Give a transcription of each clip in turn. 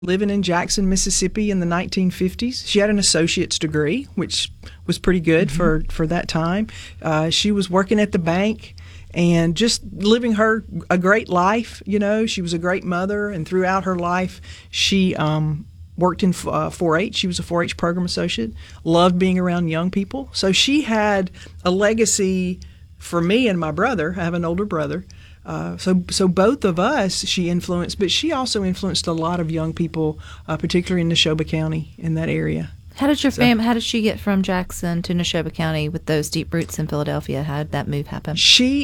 living in Jackson, Mississippi in the 1950s. She had an associate's degree, which was pretty good for that time. She was working at the bank and just living a great life. You know, she was a great mother, and throughout her life, she worked in 4-H. She was a 4-H program associate, loved being around young people. So she had a legacy for me and my brother. I have an older brother. So both of us she influenced, but she also influenced a lot of young people, particularly in Neshoba County, in that area. How did how did she get from Jackson to Neshoba County with those deep roots in Philadelphia? How did that move happen? She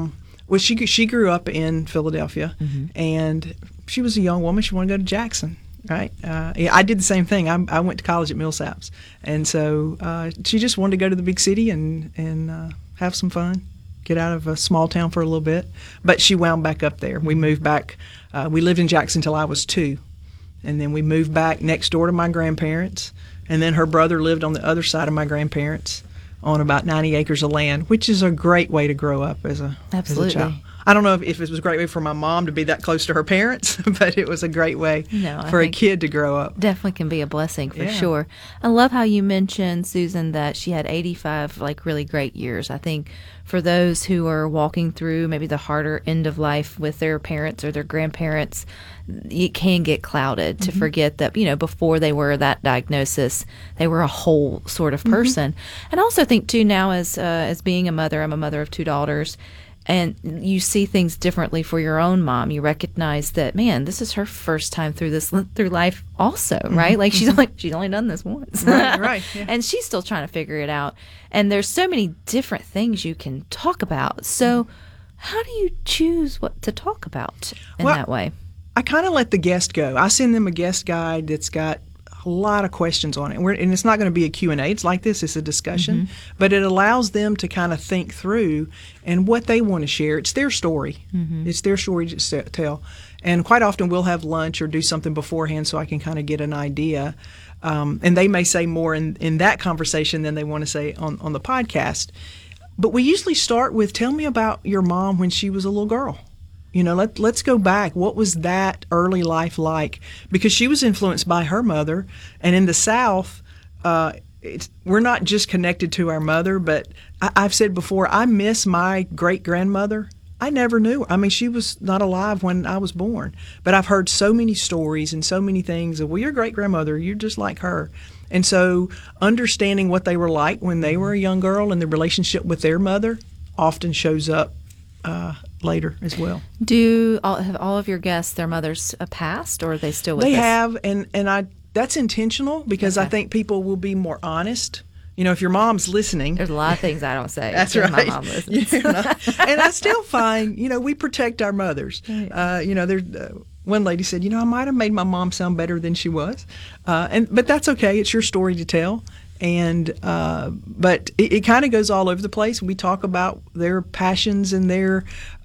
grew up in Philadelphia, and she was a young woman. She wanted to go to Jackson, right? I did the same thing. I went to college at Millsaps, and so she just wanted to go to the big city and have some fun. Get out of a small town for a little bit, but she wound back up there. We moved back. We lived in Jackson until I was 2, and then we moved back next door to my grandparents, and then her brother lived on the other side of my grandparents on about 90 acres of land, which is a great way to grow up as a child. I don't know if it was a great way for my mom to be that close to her parents, but it was a great way for a kid to grow up. Definitely can be a blessing for sure. I love how you mentioned, Susan, that she had 85 really great years. I think for those who are walking through maybe the harder end of life with their parents or their grandparents, it can get clouded to forget that, before they were that diagnosis, they were a whole sort of person. And I also think too now as being a mother, I'm a mother of 2 daughters, and you see things differently for your own mom. You recognize that, man, this is her first time through life also, right? Like she's only done this once. Right. Yeah. And she's still trying to figure it out. And there's so many different things you can talk about. So how do you choose what to talk about in that way? I kind of let the guest go. I send them a guest guide that's got a lot of questions on it. And it's not going to be a Q&A. It's like this. It's a discussion. But it allows them to kind of think through and what they want to share. It's their story. It's their story to tell. And quite often we'll have lunch or do something beforehand so I can kind of get an idea. And they may say more in that conversation than they want to say on the podcast. But we usually start with, tell me about your mom when she was a little girl. Let's go back. What was that early life like? Because she was influenced by her mother. And in the South, we're not just connected to our mother, but I've said before, I miss my great-grandmother. I never knew her. I mean, she was not alive when I was born. But I've heard so many stories and so many things of, well, your great-grandmother, you're just like her. And so understanding what they were like when they were a young girl and the relationship with their mother often shows up later as well. Have all of your guests, their mothers passed, or are they still with us? They have, and that's intentional because I think people will be more honest. If your mom's listening. There's a lot of things I don't say. That's right. My mom listens. And I still find, we protect our mothers. There's one lady said, I might have made my mom sound better than she was. But that's okay. It's your story to tell. And but it kind of goes all over the place. We talk about their passions and their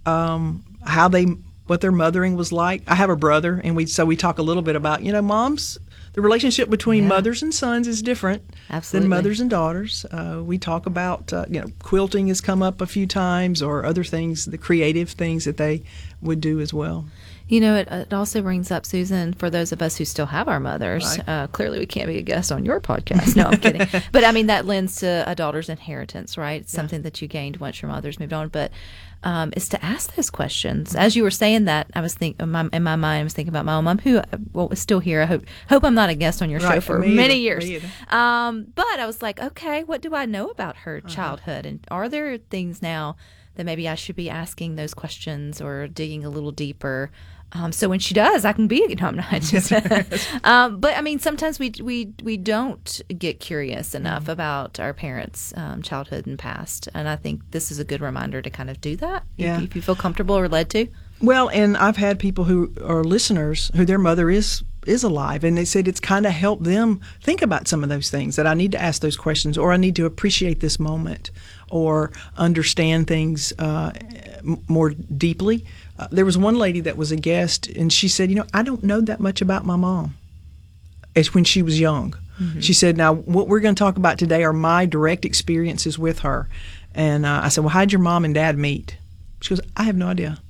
what their mothering was like. I have a brother, and we talk a little bit about moms. The relationship between mothers and sons is different than mothers and daughters. We talk about quilting has come up a few times, or other things, the creative things that they would do as well. It also brings up, Susan, for those of us who still have our mothers, clearly we can't be a guest on your podcast. No, I'm kidding. But I mean, that lends to a daughter's inheritance, right? It's something that you gained once your mother's moved on. But is to ask those questions. As you were saying that, I was thinking in my mind, I was thinking about my own mom, who is still here. I hope I'm not a guest on your show for many years. But I was like, okay, what do I know about her childhood? And are there things now that maybe I should be asking those questions or digging a little deeper? So when she does, I can be. No, I'm not. Just, but I mean, sometimes we don't get curious enough about our parents' childhood and past, and I think this is a good reminder to kind of do that. If you feel comfortable or led to. Well, and I've had people who are listeners who their mother is alive, and they said it's kind of helped them think about some of those things, that I need to ask those questions, or I need to appreciate this moment, or understand things more deeply. There was one lady that was a guest, and she said, I don't know that much about my mom. It's when she was young. She said, now, what we're going to talk about today are my direct experiences with her. And I said, well, how'd your mom and dad meet? She goes, I have no idea.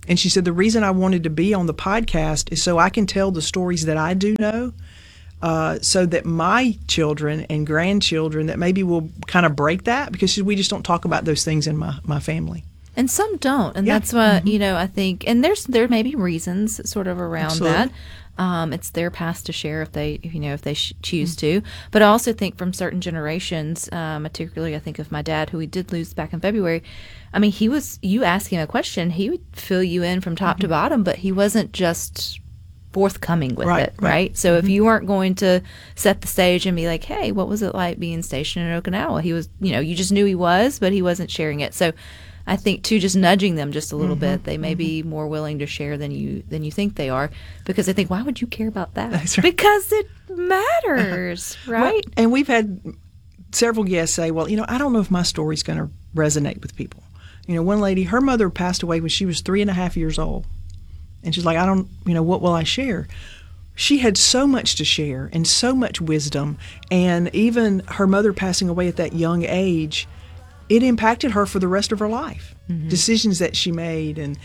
And she said, the reason I wanted to be on the podcast is so I can tell the stories that I do know, so that my children and grandchildren that maybe will kind of break that, because we just don't talk about those things in my family. And some don't. And that's what, I think, and there may be reasons sort of around Absolutely. that. It's their past to share if they choose to. But I also think from certain generations, particularly I think of my dad, who we did lose back in February. I mean, you ask him a question, he would fill you in from top to bottom, but he wasn't just forthcoming with it, right? So if you weren't going to set the stage and be like, hey, what was it like being stationed in Okinawa? He was, you just knew he was, but he wasn't sharing it. So I think too, just nudging them just a little bit, they may be more willing to share than you think they are, because they think, why would you care about that? That's right. Because it matters, right? Well, and we've had several guests say, well, I don't know if my story's going to resonate with people. One lady, her mother passed away when she was 3.5 years old. And she's like, I don't, what will I share? She had so much to share and so much wisdom. And even her mother passing away at that young age, it impacted her for the rest of her life. Decisions that she made. And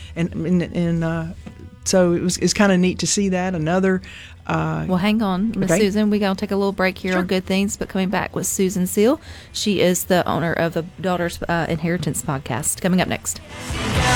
so it's kind of neat to see that. Another. Well, hang on, Miss Susan. We're going to take a little break here on Good Things, but coming back with Susan Seal. She is the owner of the Daughters Inheritance podcast. Coming up next.